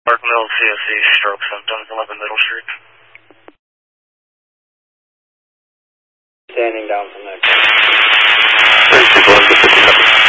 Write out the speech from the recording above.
Park Mill, COC, stroke symptoms, 11 Middle Street. Standing down from there.